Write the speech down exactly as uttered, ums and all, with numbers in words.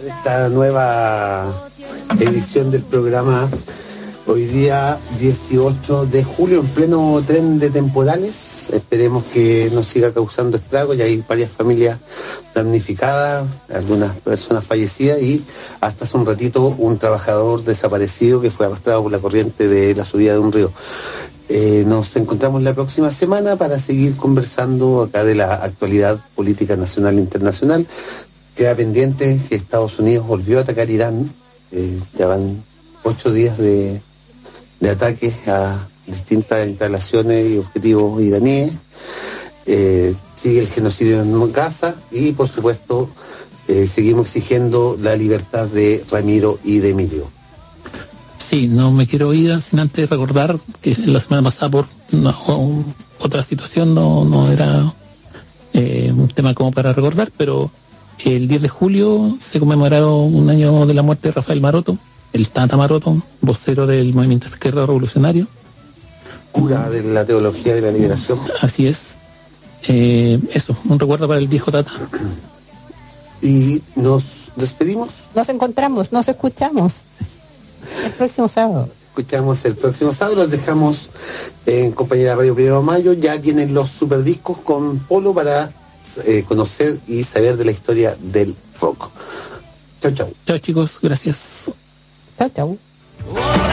Esta nueva edición del programa, hoy día dieciocho de julio, en pleno tren de temporales. Esperemos que no siga causando estragos. Ya hay varias familias damnificadas, algunas personas fallecidas y hasta hace un ratito un trabajador desaparecido que fue arrastrado por la corriente de la subida de un río. Eh, nos encontramos la próxima semana para seguir conversando acá de la actualidad política nacional e internacional. Queda pendiente que Estados Unidos volvió a atacar Irán. Eh, ya van ocho días de, de ataques a distintas instalaciones y objetivos iraníes. Eh, sigue el genocidio en Gaza y, por supuesto, eh, seguimos exigiendo la libertad de Ramiro y de Emilio. Sí, no me quiero ir sin antes recordar que la semana pasada por una, otra situación no, no era eh, un tema como para recordar, pero el diez de julio se conmemoraron un año de la muerte de Rafael Maroto, el Tata Maroto, vocero del movimiento izquierdo revolucionario. Cura de la teología de la liberación. Así es. Eh, eso, un recuerdo para el viejo Tata. Y nos despedimos. Nos encontramos, nos escuchamos el próximo sábado. Nos escuchamos el próximo sábado. Los dejamos en compañía de Radio Primero de Mayo. Ya tienen los superdiscos con Polo para eh, conocer y saber de la historia del rock. Chau, chau. Chao, chicos, gracias. Chau, chau.